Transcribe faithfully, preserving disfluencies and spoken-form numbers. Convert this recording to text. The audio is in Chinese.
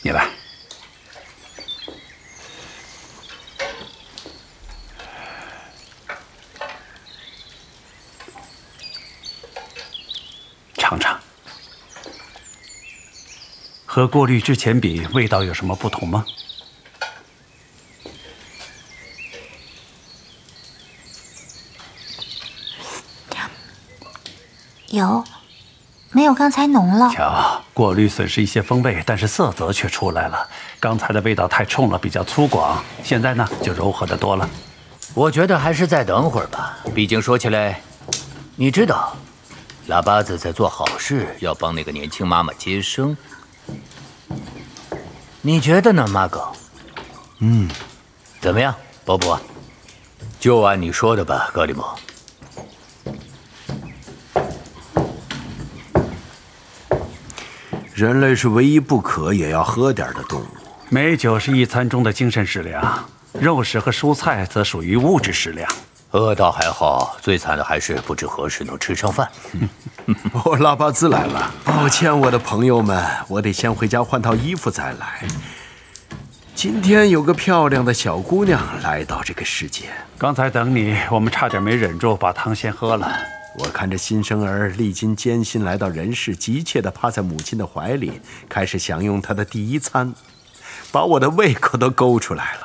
你来。尝尝，和过滤之前比，味道有什么不同吗？ 有，没有刚才浓了。 瞧，过滤损失一些风味，但是色泽却出来了。刚才的味道太冲了，比较粗犷，现在呢就柔和的多了。 我觉得还是再等会儿吧，毕竟说起来，你知道。 腊八子在做好事，要帮那个年轻妈妈接生。你觉得呢，马狗？嗯，怎么样，伯伯？就按你说的吧，格里莫。 人类是唯一不渴也要喝点的动物。 美酒是一餐中的精神食粮，肉食和蔬菜则属于物质食粮。 饿倒还好，最惨的还是不知何时能吃上饭。 哦，拉巴兹来了，抱歉，我的朋友们，我得先回家换套衣服再来。今天有个漂亮的小姑娘来到这个世界。 刚才等你，我们差点没忍住把汤先喝了。 我看着新生儿历经艰辛来到人世，急切地趴在母亲的怀里，开始享用她的第一餐，把我的胃口都勾出来了。